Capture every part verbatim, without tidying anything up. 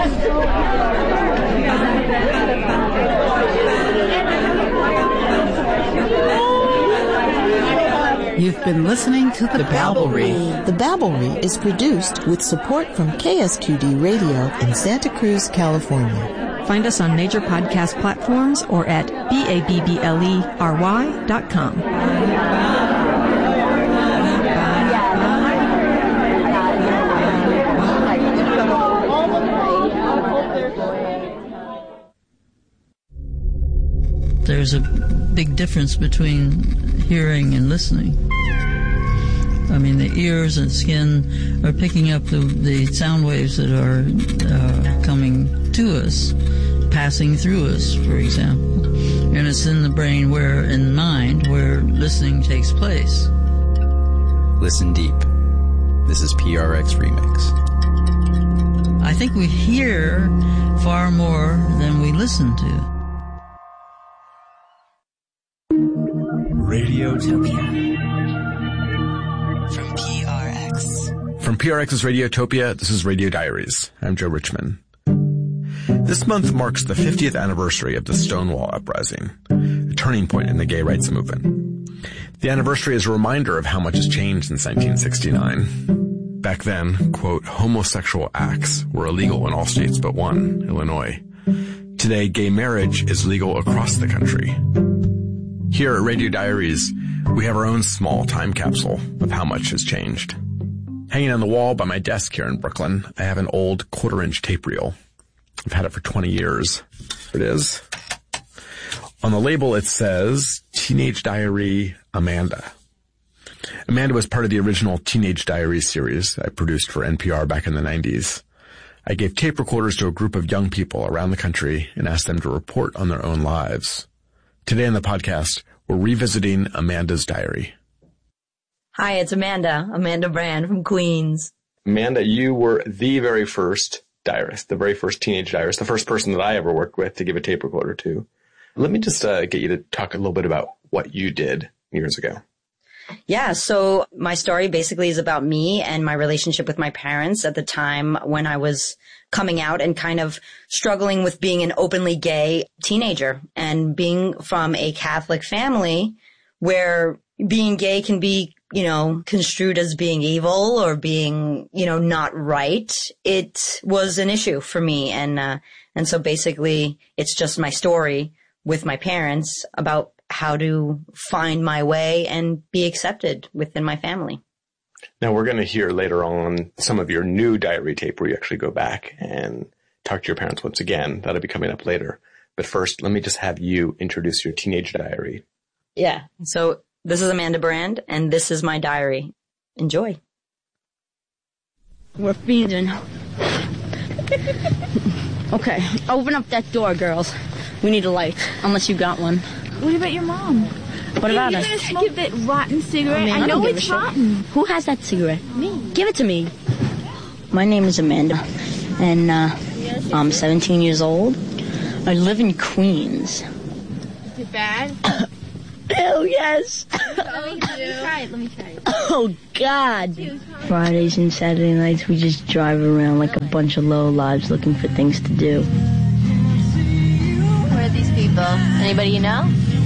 You've been listening to The, the Babblery. The Babblery is produced with support from K S Q D Radio in Santa Cruz, California. Find us on major podcast platforms or at B A B B L E R Y dot com. There's a big difference between hearing and listening. I mean, the ears and skin are picking up the, the sound waves that are uh, coming to us, passing through us, for example. And it's in the brain where, in mind, where listening takes place. Listen deep. This is P R X Remix. I think we hear far more than we listen to. Radiotopia. From P R X. From P R X's Radiotopia, this is Radio Diaries. I'm Joe Richman. This month marks the fiftieth anniversary of the Stonewall Uprising, a turning point in the gay rights movement. The anniversary is a reminder of how much has changed since nineteen sixty-nine. Back then, quote, homosexual acts were illegal in all states but one, Illinois. Today, gay marriage is legal across the country. Here at Radio Diaries, we have our own small time capsule of how much has changed. Hanging on the wall by my desk here in Brooklyn, I have an old quarter-inch tape reel. I've had it for twenty years. Here it is. On the label, it says, Teenage Diary Amanda. Amanda was part of the original Teenage Diaries series I produced for N P R back in the nineties. I gave tape recorders to a group of young people around the country and asked them to report on their own lives. Today on the podcast, we're revisiting Amanda's diary. Hi, it's Amanda. Amanda Brand from Queens. Amanda, you were the very first diarist, the very first teenage diarist, the first person that I ever worked with to give a tape recorder to. Let me just uh, get you to talk a little bit about what you did years ago. Yeah, so my story basically is about me and my relationship with my parents at the time when I was coming out and kind of struggling with being an openly gay teenager and being from a Catholic family where being gay can be, you know, construed as being evil or being, you know, not right. It was an issue for me. And, uh, and so basically it's just my story with my parents about how to find my way and be accepted within my family. Now, we're going to hear later on some of your new diary tape where you actually go back and talk to your parents once again. That'll be coming up later. But first, let me just have you introduce your teenage diary. Yeah. So this is Amanda Brand, and this is my diary. Enjoy. We're feeding. Okay, open up that door, girls. We need a light, unless you got one. What about your mom? What about her? it? You're gonna smoke that rotten cigarette. I, mean, I, I know it's it's rotten. Who has that cigarette? Me. Give it to me. My name is Amanda, and uh, I'm seventeen years old. I live in Queens. Is it bad? Oh, yes. Let me try it. Let me try it. Oh, God. Fridays and Saturday nights, we just drive around like a bunch of low lives looking for things to do. Where are these people? Anybody you know?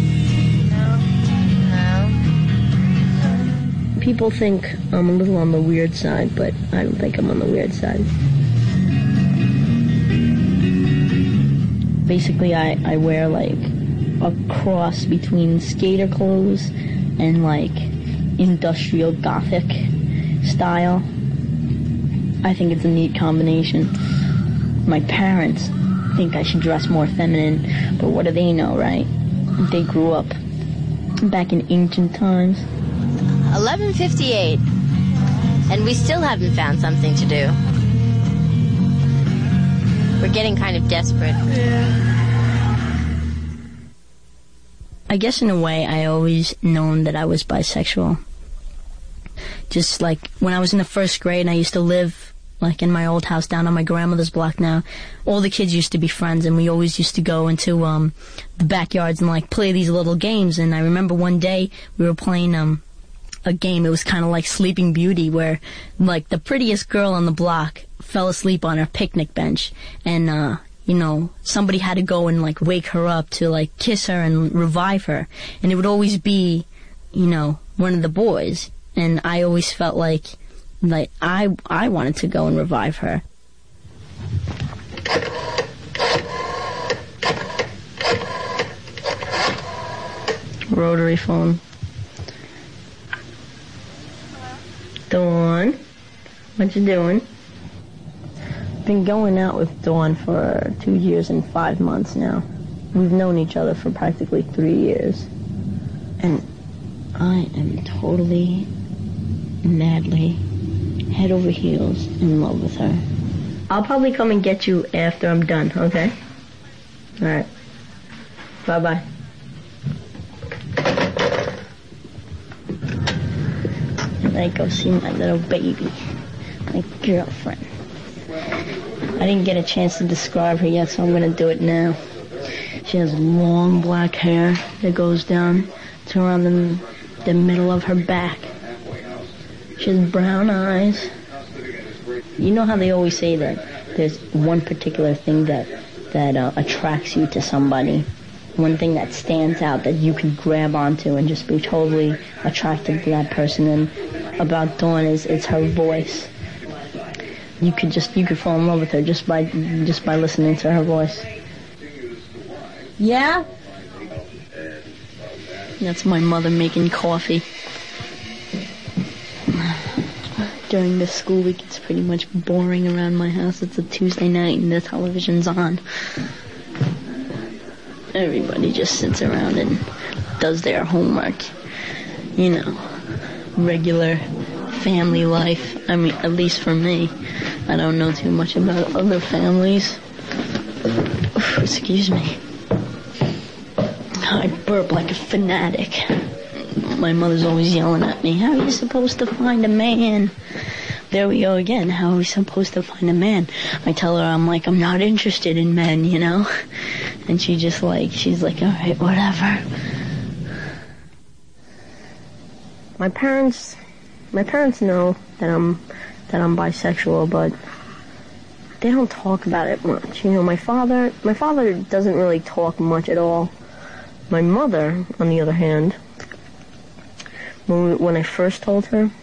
People think I'm a little on the weird side, but I don't think I'm on the weird side. Basically, I, I wear, like, a cross between skater clothes and, like, industrial gothic style. I think it's a neat combination. My parents think I should dress more feminine, but what do they know, right? They grew up back in ancient times. eleven fifty-eight, and we still haven't found something to do. We're getting kind of desperate. Yeah. I guess in a way I always known that I was bisexual. Just like when I was in the first grade and I used to live like in my old house down on my grandmother's block now, all the kids used to be friends and we always used to go into um the backyards and like play these little games. And I remember one day we were playing um a game. It was kind of like Sleeping Beauty, where like the prettiest girl on the block fell asleep on her picnic bench, and uh you know, somebody had to go and like wake her up to like kiss her and revive her, and it would always be, you know, one of the boys, and I always felt like like I I wanted to go and revive her. Rotary phone. Dawn, what you doing? Been going out with Dawn for two years and five months now. We've known each other for practically three years. And I am totally, madly, head over heels in love with her. I'll probably come and get you after I'm done, okay? Alright. Bye-bye. And I go see my little baby, my girlfriend. I didn't get a chance to describe her yet, so I'm going to do it now. She has long black hair that goes down to around the, the middle of her back. She has brown eyes. You know how they always say that there's one particular thing that, that uh, attracts you to somebody? One thing that stands out that you can grab onto and just be totally attracted to that person. And about Dawn is it's her voice. You could just you could fall in love with her just by just by listening to her voice. Yeah? That's my mother making coffee. During the school week, it's pretty much boring around my house. It's a Tuesday night and the television's on. Everybody just sits around and does their homework. You know, regular family life. I mean, at least for me. I don't know too much about other families. Excuse me. I burp like a fanatic. My mother's always yelling at me, how are you supposed to find a man? There we go again, how are we supposed to find a man? I tell her, I'm like, I'm not interested in men, you know? And she just like, she's like, alright, whatever. My parents, my parents know that I'm, that I'm bisexual, but they don't talk about it much. You know, my father, my father doesn't really talk much at all. My mother, on the other hand, when, we, when I first told her,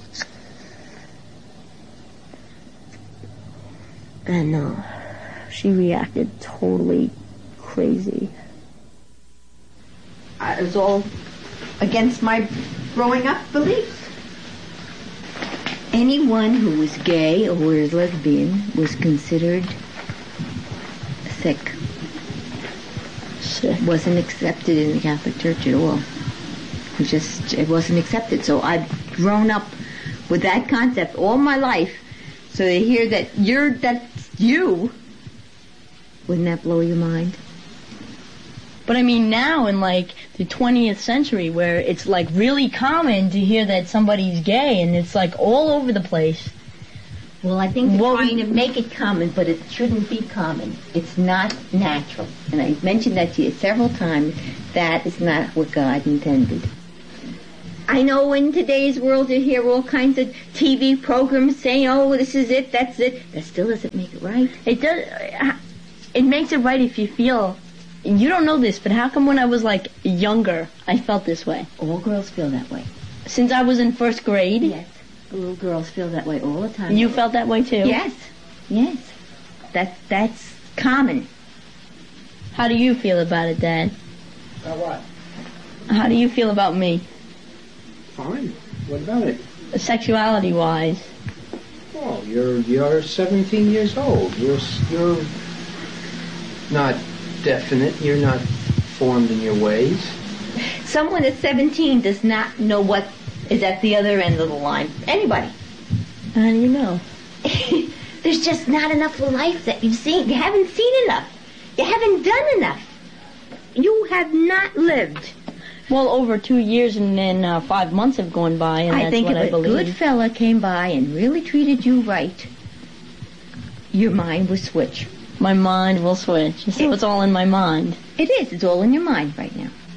and uh, she reacted totally crazy. It was all against my growing up beliefs. Anyone who was gay or was lesbian was considered sick. Sick. Wasn't accepted in the Catholic Church at all. It just, it wasn't accepted. So I've grown up with that concept all my life. So to hear that you're, that's you, wouldn't that blow your mind? But I mean, now in like the twentieth century, where it's like really common to hear that somebody's gay, and it's like all over the place. Well, I think they're Well, trying to make it common, but it shouldn't be common. It's not natural. And I mentioned that to you several times. That is not what God intended. I know in today's world you hear all kinds of T V programs saying, oh, this is it, that's it. That still doesn't make it right. It does. It makes it right if you feel. You don't know this, but how come when I was like younger, I felt this way? All girls feel that way. Since I was in first grade? Yes. Little girls feel that way all the time. You felt that way too? Yes. Yes. That, that's common. How do you feel about it, Dad? About what? How do you feel about me? Fine. What about it? Sexuality-wise. Well, you're you're seventeen years old. You're you're not definite. You're not formed in your ways. Someone at seventeen does not know what is at the other end of the line. Anybody. How do you know? There's just not enough life that you've seen. You haven't seen enough. You haven't done enough. You have not lived. Well, over two years and then uh, five months have gone by, and I that's think what if I a believe. good fella came by and really treated you right, your mind would switch. My mind will switch. So it's all in my mind. It is. It's all in your mind right now.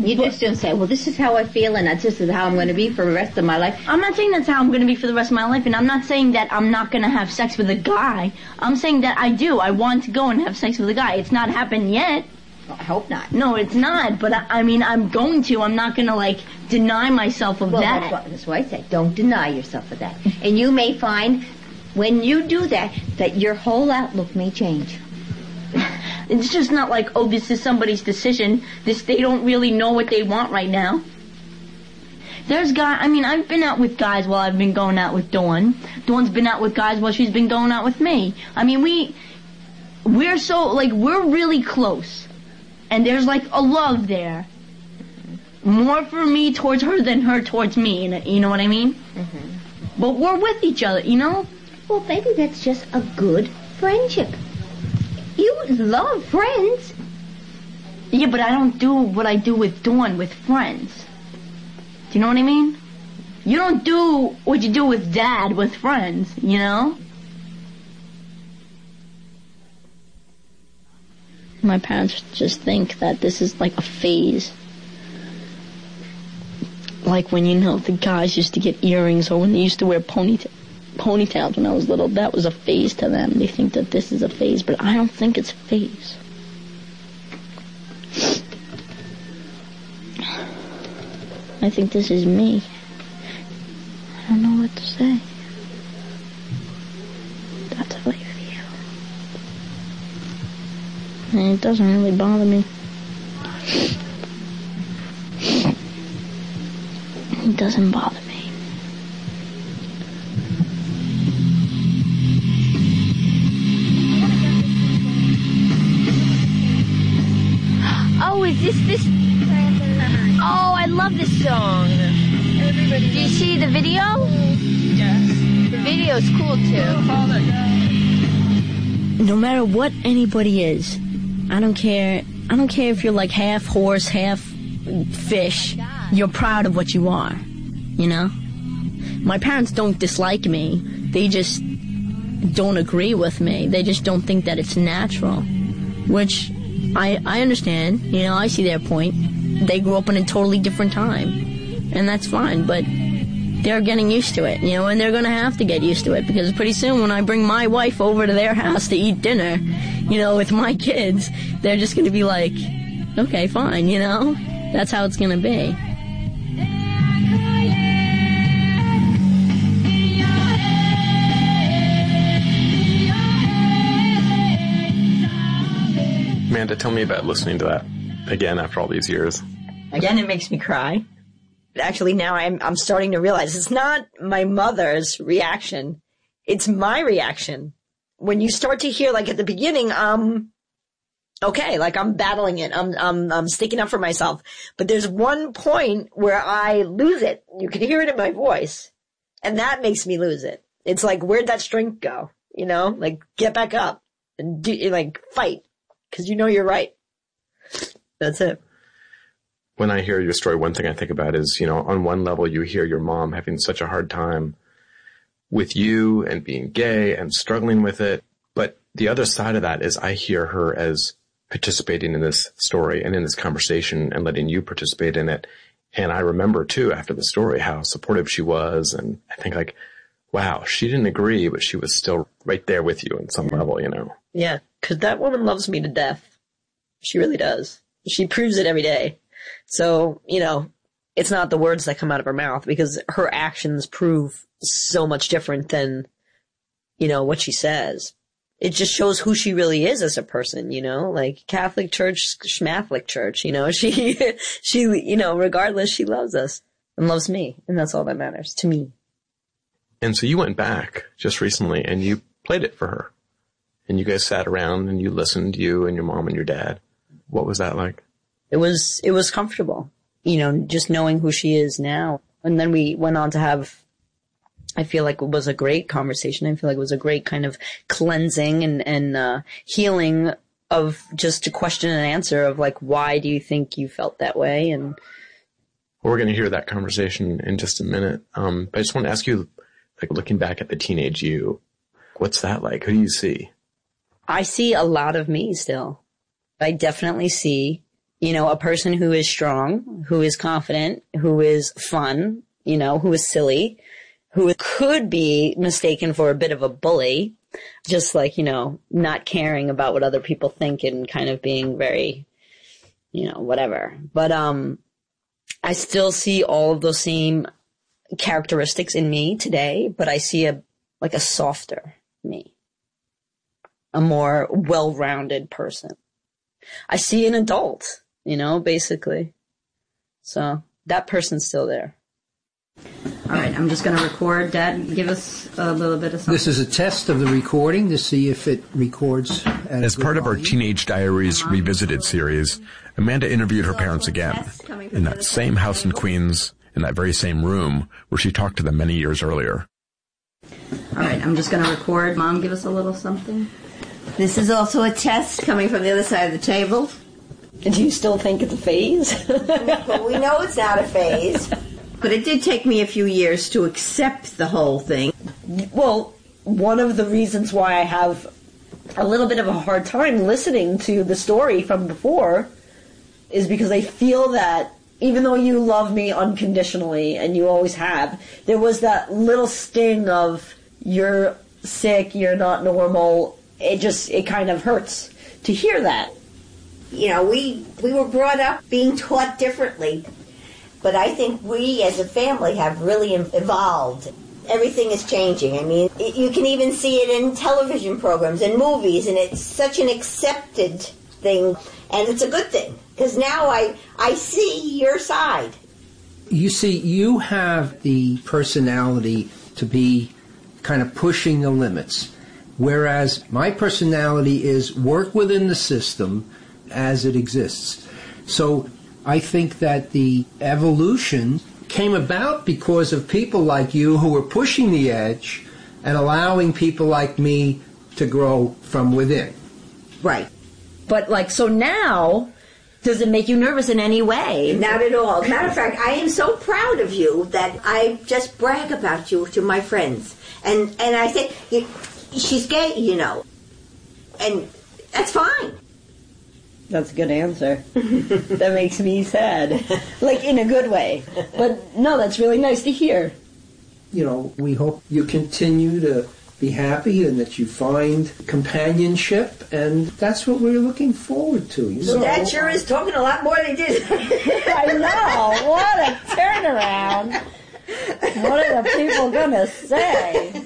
You just don't say, well, this is how I feel, and that's this is how I'm going to be for the rest of my life. I'm not saying that's how I'm going to be for the rest of my life, and I'm not saying that I'm not going to have sex with a guy. I'm saying that I do. I want to go and have sex with a guy. It's not happened yet. Well, I hope not. No, it's not, but I, I mean, I'm going to. I'm not going to, like, deny myself of well, that. That's what, that's what I said. Don't deny yourself of that. And you may find, when you do that, that your whole outlook may change. It's just not like, oh, this is somebody's decision. This, they don't really know what they want right now. There's guy, I mean, I've been out with guys while I've been going out with Dawn. Dawn's been out with guys while she's been going out with me. I mean, we, we're so, like, we're really close. And there's, like, a love there. More for me towards her than her towards me, you know what I mean? Mm-hmm. But we're with each other, you know? Well, maybe that's just a good friendship. You love friends. Yeah, but I don't do what I do with Dawn with friends. Do you know what I mean? You don't do what you do with Dad with friends, you know? My parents just think that this is like a phase. Like when, you know, the guys used to get earrings, or when they used to wear ponytails. ponytails when I was little, that was a phase to them. They think that this is a phase, but I don't think it's a phase. I think this is me. I don't know what to say. That's how I feel. And it doesn't really bother me. It doesn't bother me. Oh, is this this? Oh, I love this song. Everybody. Do you see the video? Yes. The video's cool too. No matter what anybody is, I don't care. I don't care if you're like half horse, half fish. You're proud of what you are. You know? My parents don't dislike me. They just don't agree with me. They just don't think that it's natural. Which I, I understand. You know, I see their point. They grew up in a totally different time. And that's fine, but they're getting used to it, you know, and they're going to have to get used to it, because pretty soon when I bring my wife over to their house to eat dinner, you know, with my kids, they're just going to be like, okay, fine, you know? That's how it's going to be. Amanda, tell me about listening to that again after all these years. Again, it makes me cry. Actually, now I'm I'm starting to realize it's not my mother's reaction. It's my reaction. When you start to hear, like at the beginning, um, okay, like I'm battling it. I'm I'm I'm sticking up for myself. But there's one point where I lose it. You can hear it in my voice, and that makes me lose it. It's like, where'd that strength go? You know, like get back up and do, like fight, because you know you're right. That's it. When I hear your story, one thing I think about is, you know, on one level, you hear your mom having such a hard time with you and being gay and struggling with it. But the other side of that is I hear her as participating in this story and in this conversation and letting you participate in it. And I remember, too, after the story, how supportive she was. And I think, like, wow, she didn't agree, but she was still right there with you on some level, you know. Yeah, because that woman loves me to death. She really does. She proves it every day. So, you know, it's not the words that come out of her mouth, because her actions prove so much different than, you know, what she says. It just shows who she really is as a person, you know, like Catholic Church, Schmatholic Church, you know, she, she, you know, regardless, she loves us and loves me. And that's all that matters to me. And so you went back just recently and you played it for her, and you guys sat around and you listened, you and your mom and your dad. What was that like? It was, it was comfortable, you know, just knowing who she is now. And then we went on to have, I feel like it was a great conversation. I feel like it was a great kind of cleansing and, and, uh, healing of just a question and answer of like, why do you think you felt that way? And well, we're going to hear that conversation in just a minute. Um, but I just want to ask you, like, looking back at the teenage you, what's that like? Who do you see? I see a lot of me still. I definitely see You know, a person who is strong, who is confident, who is fun, you know, who is silly, who could be mistaken for a bit of a bully, just like, you know, not caring about what other people think and kind of being very, you know, whatever. But um, I still see all of those same characteristics in me today, but I see a like a softer me, a more well-rounded person. I see an adult, you know, basically. So that person's still there. All right, I'm just going to record. Dad, give us a little bit of something. This is a test of the recording to see if it records. As part of our Teenage Diaries Revisited series, Amanda interviewed her parents again in that same house in Queens, in that very same room where she talked to them many years earlier. All right, I'm just going to record. Mom, give us a little something. This is also a test coming from the other side of the table. And do you still think it's a phase? Well, we know it's not a phase. But it did take me a few years to accept the whole thing. Well, one of the reasons why I have a little bit of a hard time listening to the story from before is because I feel that even though you love me unconditionally, and you always have, there was that little sting of you're sick, you're not normal. It just, it kind of hurts to hear that. You know, we, we were brought up being taught differently. But I think we as a family have really evolved. Everything is changing. I mean, you can even see it in television programs and movies, and it's such an accepted thing, and it's a good thing, because now I, I see your side. You see, you have the personality to be kind of pushing the limits, whereas my personality is work within the system as it exists. So I think that the evolution came about because of people like you who were pushing the edge and allowing people like me to grow from within. Right. But, like, so now, does it make you nervous in any way? Not at all. Matter of fact, I am so proud of you that I just brag about you to my friends. And, and I say, she's gay, you know. And that's fine. That's a good answer. That makes me sad. Like, in a good way. But, no, that's really nice to hear. You know, we hope you continue to be happy and that you find companionship, and that's what we're looking forward to. You know? That sure is talking a lot more than he did. I know. What a turnaround. What are the people going to say?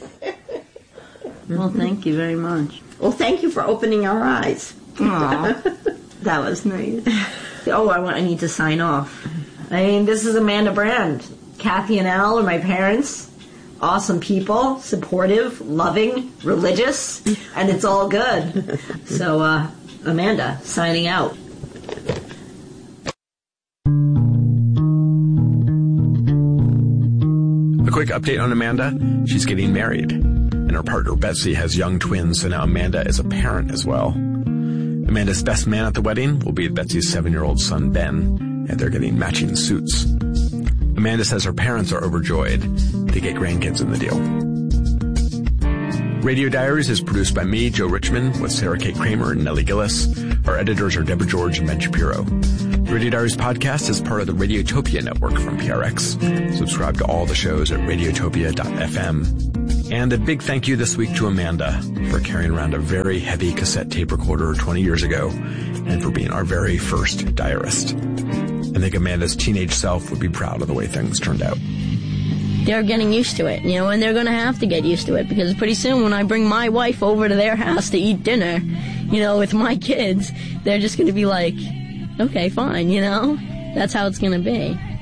Well, thank you very much. Well, thank you for opening our eyes. Aw. That was nice. Oh, I want. I need to sign off. I mean, this is Amanda Brand. Kathy and Al are my parents. Awesome people, supportive, loving, religious, and it's all good. So, uh, Amanda, signing out. A quick update on Amanda. She's getting married, and her partner Betsy has young twins, so now Amanda is a parent as well. Amanda's best man at the wedding will be Betsy's seven-year-old son, Ben, and they're getting matching suits. Amanda says her parents are overjoyed to get grandkids in the deal. Radio Diaries is produced by me, Joe Richmond, with Sarah Kate Kramer and Nellie Gillis. Our editors are Deborah George and Ben Shapiro. The Radio Diaries podcast is part of the Radiotopia network from P R X. Subscribe to all the shows at radiotopia dot f m. And a big thank you this week to Amanda for carrying around a very heavy cassette tape recorder twenty years ago and for being our very first diarist. I think Amanda's teenage self would be proud of the way things turned out. They're getting used to it, you know, and they're going to have to get used to it because pretty soon when I bring my wife over to their house to eat dinner, you know, with my kids, they're just going to be like, okay, fine, you know, that's how it's going to be.